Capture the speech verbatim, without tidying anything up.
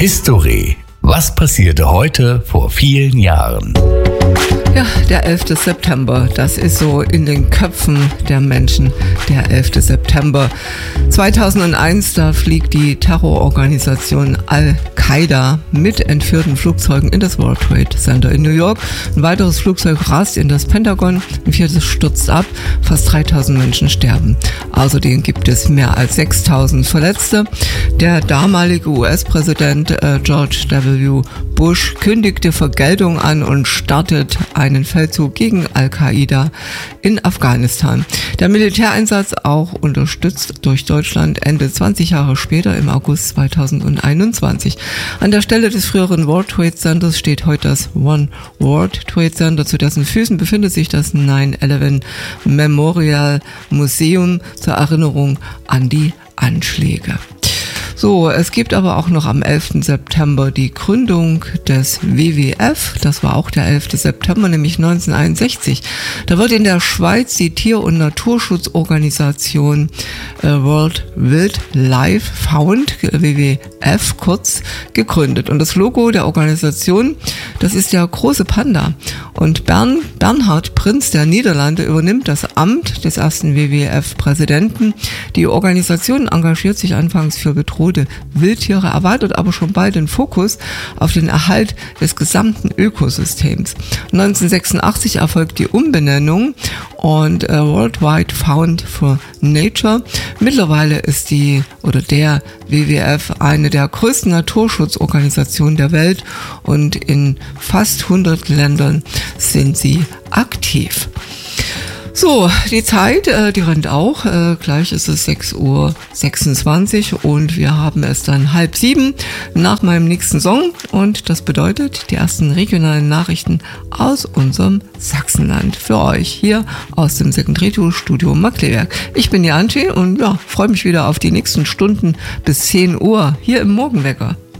History. Was passierte heute vor vielen Jahren? Ja, der elfte September, das ist so in den Köpfen der Menschen, der elfte September. zweitausendeins, da fliegt die Terrororganisation Al-Qaida mit entführten Flugzeugen in das World Trade Center in New York. Ein weiteres Flugzeug rast in das Pentagon, ein viertes stürzt ab, fast dreitausend Menschen sterben. Außerdem gibt es mehr als sechstausend Verletzte. Der damalige U S-Präsident äh, George W. Bush kündigte Vergeltung an und startet einen Feldzug gegen Al-Qaida in Afghanistan. Der Militäreinsatz, auch unterstützt durch Deutschland, endet zwanzig Jahre später im August zweitausendeinundzwanzig. An der Stelle des früheren World Trade Centers steht heute das One World Trade Center, zu dessen Füßen befindet sich das nine eleven Memorial Museum zur Erinnerung an die Anschläge. So, es gibt aber auch noch am elften September die Gründung des W W F. Das war auch der elfte September, nämlich neunzehnhunderteinundsechzig. Da wird in der Schweiz die Tier- und Naturschutzorganisation äh, World Wildlife Fund, W W F kurz, gegründet. Und das Logo der Organisation, das ist der große Panda. Und Bern, Bernhard Prinz der Niederlande übernimmt das Amt des ersten W W F-Präsidenten. Die Organisation engagiert sich anfangs für bedrohte Wildtiere, erweitert aber schon bald den Fokus auf den Erhalt des gesamten Ökosystems. neunzehnhundertsechsundachtzig erfolgt die Umbenennung und äh, Worldwide Fund for Nature. Mittlerweile ist die oder der W W F eine der größten Naturschutzorganisationen der Welt und in fast hundert Ländern sind sie aktiv. So, die Zeit, äh, die rennt auch. Äh, gleich ist es sechs Uhr sechsundzwanzig und wir haben es dann halb sieben nach meinem nächsten Song. Und das bedeutet die ersten regionalen Nachrichten aus unserem Sachsenland für euch hier aus dem Second-Reto-Studio Markkleeberg. Ich bin die Antje und ja, freue mich wieder auf die nächsten Stunden bis zehn Uhr hier im Morgenwecker.